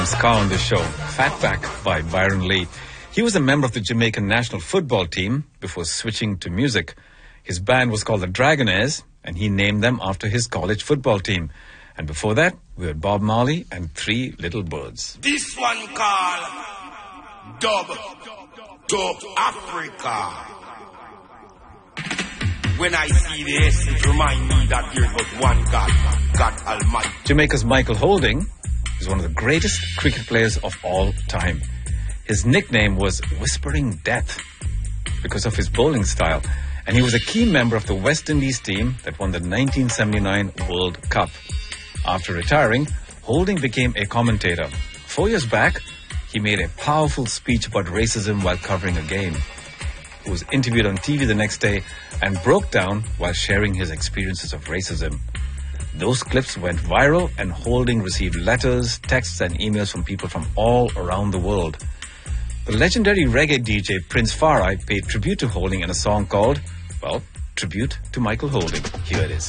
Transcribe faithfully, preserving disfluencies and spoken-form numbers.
Scar on the show, Fatback by Byron Lee. He was a member of the Jamaican national football team before switching to music. His band was called the Dragonaires, and he named them after his college football team. And before that, we had Bob Marley and Three Little Birds. This one called Dub, Dub Africa. When I see this, it reminds me that there's but one God, God Almighty. Jamaica's Michael Holding is one of the greatest cricket players of all time. His nickname was Whispering Death because of his bowling style. And he was a key member of the West Indies team that won the nineteen seventy-nine World Cup. After retiring, Holding became a commentator. Four years back, he made a powerful speech about racism while covering a game. He was interviewed on T V the next day and broke down while sharing his experiences of racism. Those clips went viral, and Holding received letters, texts, and emails from people from all around the world. The legendary reggae D J Prince Farai paid tribute to Holding in a song called, well, Tribute to Michael Holding. Here it is.